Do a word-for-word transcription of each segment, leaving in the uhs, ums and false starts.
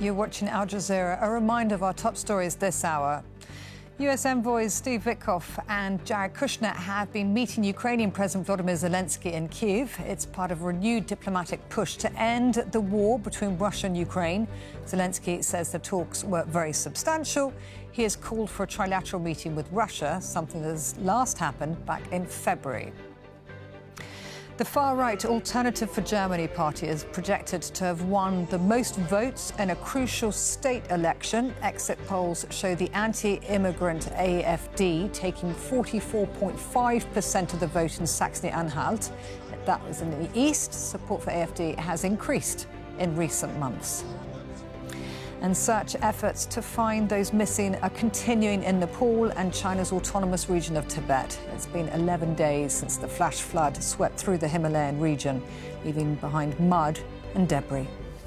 You're watching Al Jazeera. A reminder of our top stories this hour. U S envoys Steve Witkoff and Jared Kushner have been meeting Ukrainian President Volodymyr Zelensky in Kyiv. It's part of a renewed diplomatic push to end the war between Russia and Ukraine. Zelensky says the talks were very substantial. He has called for a trilateral meeting with Russia, something that last happened back in February. The far-right Alternative for Germany party is projected to have won the most votes in a crucial state election. Exit polls show the anti-immigrant A F D taking forty-four point five percent of the vote in Saxony-Anhalt. That was in the east. Support for A F D has increased in recent months. And search efforts to find those missing are continuing in Nepal and China's autonomous region of Tibet. It's been eleven days since the flash flood swept through the Himalayan region, leaving behind mud and debris.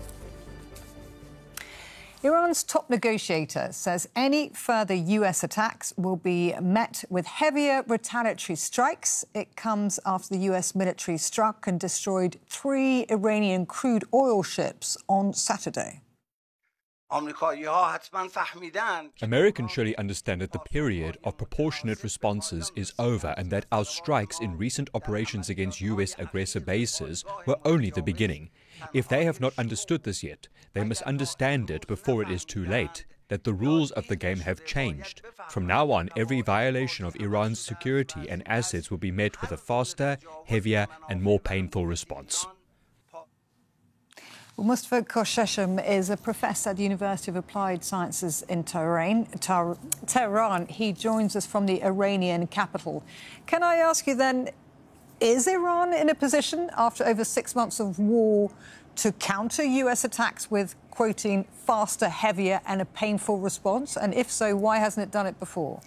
Iran's top negotiator says any further U S attacks will be met with heavier retaliatory strikes. It comes after the U S military struck and destroyed three Iranian crude oil ships on Saturday. Americans surely understand that the period of proportionate responses is over and that our strikes in recent operations against U S aggressor bases were only the beginning. If they have not understood this yet, they must understand it before it is too late, that the rules of the game have changed. From now on, every violation of Iran's security and assets will be met with a faster, heavier and more painful response. Well, Mustafa Khosheshem is a professor at the University of Applied Sciences in Tehran. Tehran. He joins us from the Iranian capital. Can I ask you then, is Iran in a position, after over six months of war, to counter U S attacks with, quoting, faster, heavier and a painful response? And if so, why hasn't it done it before?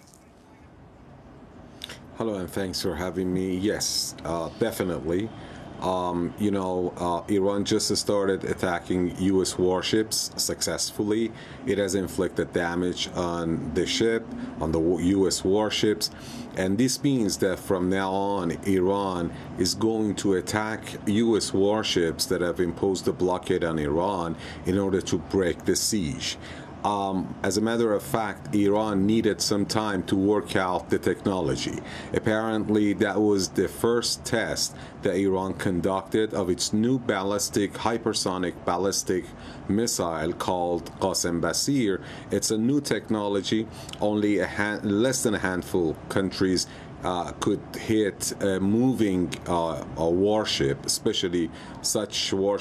Hello, and thanks for having me. Yes, uh, definitely. Um, you know, uh, Iran just started attacking U S warships successfully. It has inflicted damage on the ship, on the U S warships. And this means that from now on, Iran is going to attack U S warships that have imposed a blockade on Iran in order to break the siege. Um, as a matter of fact, Iran needed some time to work out the technology. Apparently, that was the first test that Iran conducted of its new ballistic, hypersonic ballistic missile called Qasem Basir. It's a new technology. Only a hand, less than a handful of countries Uh, could hit a moving uh, a warship, especially such warships